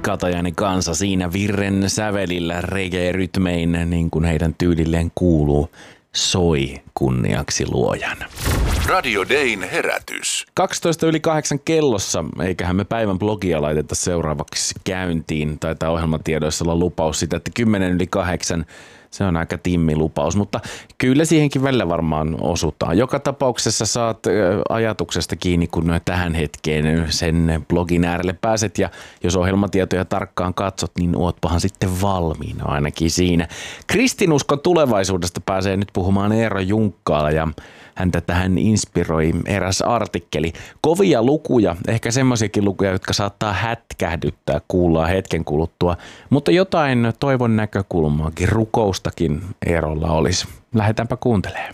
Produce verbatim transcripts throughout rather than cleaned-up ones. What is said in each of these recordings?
Katajainen kanssa siinä virren sävelillä reggae-rytmein, niin kuin heidän tyylilleen kuuluu, soi kunniaksi luojan. Radio Dayn herätys. kaksitoista yli kahdeksan kellossa, eiköhän me päivän blogia laiteta seuraavaksi käyntiin. Taitaa ohjelmatiedoissa olla lupaus sitä, että kymmenen yli kahdeksan. Se on aika timmilupaus, mutta kyllä siihenkin välillä varmaan osutaan. Joka tapauksessa saat ajatuksesta kiinni, kun tähän hetkeen sen blogin äärelle pääset. Ja jos ohjelmatietoja tarkkaan katsot, niin ootpahan sitten valmiina ainakin siinä. Kristinuskon tulevaisuudesta pääsee nyt puhumaan Eero Junkkaala ja häntä tähän inspiroi eräs artikkeli. Kovia lukuja, ehkä semmoisiakin lukuja, jotka saattaa hätkähdyttää, kuullaan hetken kuluttua. Mutta jotain toivon näkökulmaakin, rukoustakin Eerolla olisi. Lähdetäänpä kuuntelemaan.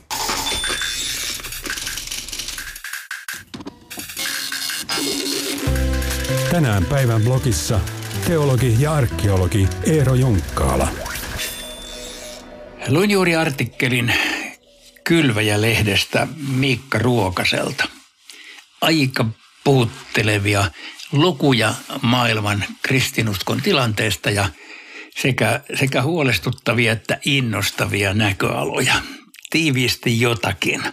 Tänään päivän blogissa teologi ja arkeologi Eero Junkkaala. Luin juuri artikkelin Kylväjä-lehdestä Miikka Ruokaselta. Aika puhuttelevia lukuja maailman kristinuskon tilanteesta ja sekä, sekä huolestuttavia että innostavia näköaloja. Tiiviisti jotakin.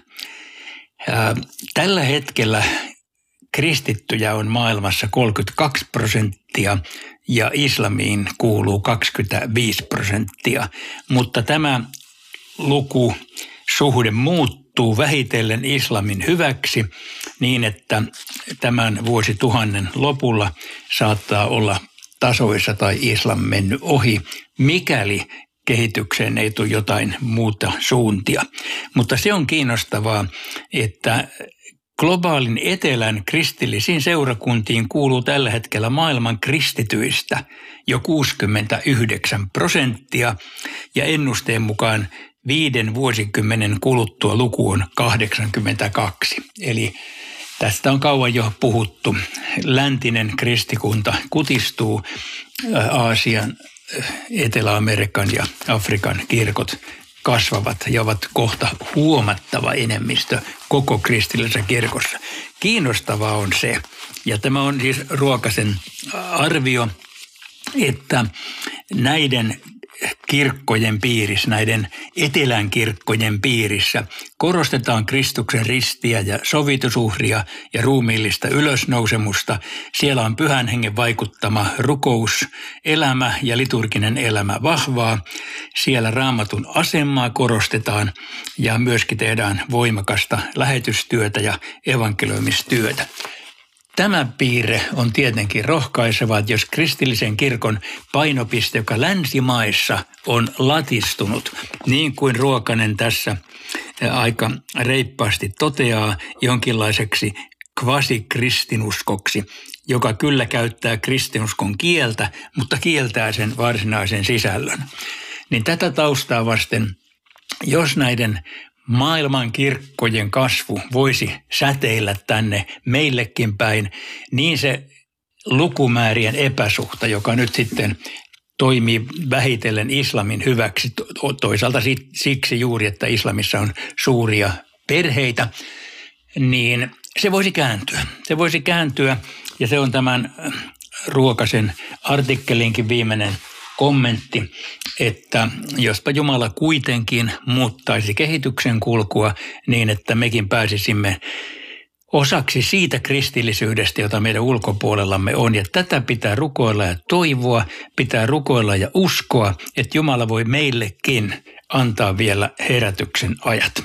Ja tällä hetkellä kristittyjä on maailmassa kolmekymmentäkaksi prosenttia ja islamiin kuuluu kaksikymmentäviisi prosenttia, mutta tämä luku suhde muuttuu vähitellen islamin hyväksi niin, että tämän vuosituhannen lopulla saattaa olla tasoissa tai islam mennyt ohi, mikäli kehitykseen ei tule jotain muuta suuntia. Mutta se on kiinnostavaa, että globaalin etelän kristillisiin seurakuntiin kuuluu tällä hetkellä maailman kristityistä jo kuusikymmentäyhdeksän prosenttia ja ennusteen mukaan viiden vuosikymmenen kuluttua luku on kahdeksankymmentäkaksi. Eli tästä on kauan jo puhuttu. Läntinen kristikunta kutistuu, Aasian, Etelä-Amerikan ja Afrikan kirkot kasvavat ja ovat kohta huomattava enemmistö koko kristillisessä kirkossa. Kiinnostavaa on se, ja tämä on siis Ruokasen arvio, että näiden kirkkojen piirissä, näiden etelän kirkkojen piirissä korostetaan Kristuksen ristiä ja sovitusuhria ja ruumiillista ylösnousemusta. Siellä on pyhän hengen vaikuttama rukouselämä ja liturginen elämä vahvaa. Siellä Raamatun asemaa korostetaan ja myöskin tehdään voimakasta lähetystyötä ja evankelioimistyötä. Tämä piirre on tietenkin rohkaiseva, että jos kristillisen kirkon painopiste, joka länsimaissa on latistunut, niin kuin Ruokanen tässä aika reippaasti toteaa, jonkinlaiseksi kvasikristinuskoksi, joka kyllä käyttää kristinuskon kieltä, mutta kieltää sen varsinaisen sisällön. Niin tätä taustaa vasten, jos näiden maailman kirkkojen kasvu voisi säteillä tänne meillekin päin, niin se lukumäärien epäsuhta, joka nyt sitten toimii vähitellen islamin hyväksi, toisaalta siksi juuri, että islamissa on suuria perheitä, niin se voisi kääntyä. Se voisi kääntyä ja se on tämän Ruokasen artikkelinkin viimeinen kommentti, että jospa Jumala kuitenkin muuttaisi kehityksen kulkua niin, että mekin pääsisimme osaksi siitä kristillisyydestä, jota meidän ulkopuolellamme on. Ja tätä pitää rukoilla ja toivoa, pitää rukoilla ja uskoa, että Jumala voi meillekin antaa vielä herätyksen ajat.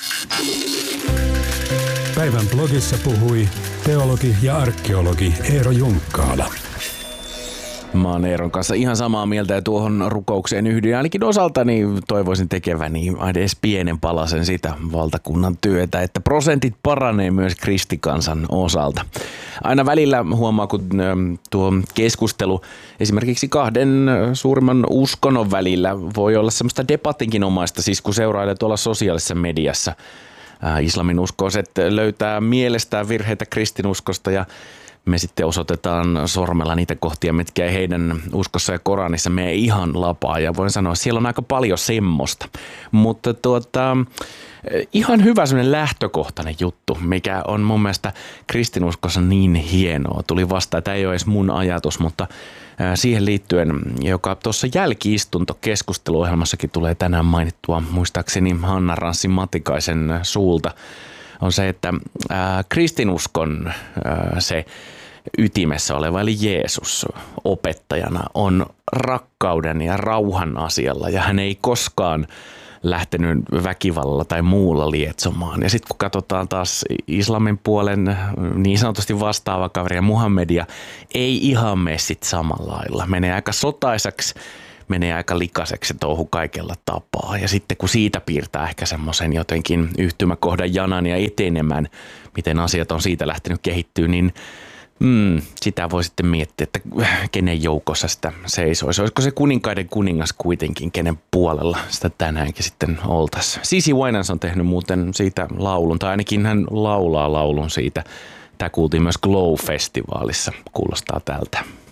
Päivän blogissa puhui teologi ja arkeologi Eero Junkkaala. Mä oon Eeron kanssa ihan samaa mieltä ja tuohon rukoukseen yhdyn. Ainakin osaltani toivoisin tekeväni edes pienen palasen sitä valtakunnan työtä, että prosentit paranee myös kristikansan osalta. Aina välillä huomaa, kun tuo keskustelu esimerkiksi kahden suurimman uskonnon välillä voi olla semmoista debatinkin omaista, siis kun seurailee tuolla sosiaalisessa mediassa. Islamin uskoiset löytää mielestään virheitä kristinuskosta ja me sitten osoitetaan sormella niitä kohtia, mitkä ei heidän uskossa ja Koranissa mene ihan lapaa. Ja voin sanoa, että siellä on aika paljon semmoista. Mutta tuota, ihan hyvä semmoinen lähtökohtainen juttu, mikä on mun mielestä kristinuskossa niin hienoa. Tuli vastaan, tämä ei ole edes mun ajatus, mutta siihen liittyen, joka tuossa jälki-istuntokeskusteluohjelmassakin tulee tänään mainittua, muistaakseni Hanna Ranssin Matikaisen suulta, on se, että ää, kristinuskon ää, se ytimessä oleva, eli Jeesus opettajana on rakkauden ja rauhan asialla, ja hän ei koskaan lähtenyt väkivallalla tai muulla lietsomaan. Ja sitten kun katsotaan taas islamin puolen niin sanotusti vastaava kaveri ja Muhammedia, ei ihan mene sit samalla lailla. Menee aika sotaiseksi, menee aika likaiseksi se touhu kaikella tapaa. Ja sitten kun siitä piirtää ehkä semmoisen jotenkin yhtymäkohdan janan ja etenemään, miten asiat on siitä lähtenyt kehittyä, niin Mm, sitä voi sitten miettiä, että kenen joukossa sitä seisoisi. Olisiko se kuninkaiden kuningas kuitenkin, kenen puolella sitä tänäänkin sitten oltaisiin. Cici Winans on tehnyt muuten siitä laulun, tai ainakin hän laulaa laulun siitä. Tämä kuultiin myös Glow-festivaalissa, kuulostaa tältä.